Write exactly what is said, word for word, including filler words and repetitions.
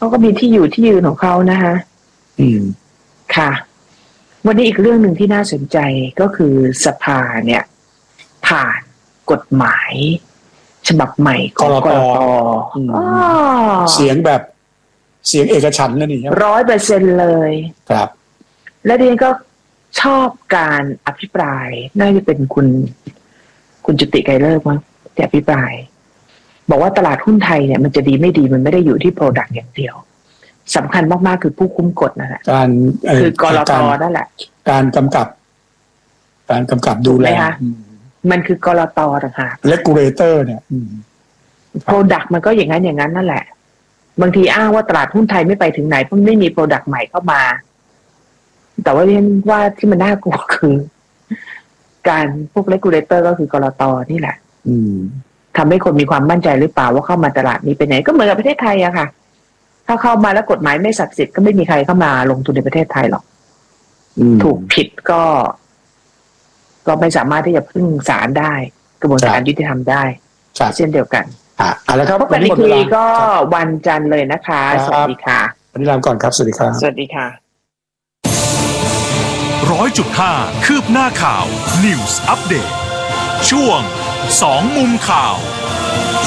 เขาก็มีที่อยู่ที่ยืนของเขานะคะอืมค่ะวันนี้อีกเรื่องหนึ่งที่น่าสนใจก็คือสภาเนี่ยผ่านกฎหมายฉบับใหม่ของกลต. เสียงแบบเสียงเอกฉันท์แล้วนี่ร้อยเปอร์เซ็นต์เลยครับและดิฉันก็ชอบการอภิปรายน่าจะเป็นคุณคุณจุติไกรเลิกมั้งที่อภิปรายบอกว่าตลาดหุ้นไทยเนี่ยมันจะดีไม่ดีมันไม่ได้อยู่ที่ product อย่างเดียวสำคัญมากๆคือผู้คุ้มกฎนั่นแหละการคือกลต.นั่นแหละการกำกับการกำกับดูแลมันคือกลต.ต่างหาก regulator เนี่ย product มันก็อย่างนั้นอย่างนั้นนั่นแหละบางทีอ้างว่าตลาดหุ้นไทยไม่ไปถึงไหนเพราะไม่มี product ใหม่เข้ามาแต่ว่าเรียนว่าที่มันน่ากลัวคือการพวก regulator ก็คือกลต.นี่แหละทำให้คนมีความมั่นใจหรือเปล่าว่าเข้ามาตลาดนี้เป็นไงก็เหมือนกับประเทศไทยอะค่ะถ้าเข้ามาแล้วกฎหมายไม่ศักดิ์สิทธิ์ก็ไม่มีใครเข้ามาลงทุนในประเทศไทยหรอกถูกผิดก็ก็ไม่สามารถที่จะพึ่งศาลได้กระบวนการยุติธรรมได้เช่นเดียวกันอ่ะเอาละครับพบกันอีกทีก็วันจันทร์เลยนะคะสวัสดีค่ะวันนี้ลาก่อนครับสวัสดีครับสวัสดีค่ะร้อยจุดห้าคืบหน้าข่าว News Update ช่วงสองมุมข่าว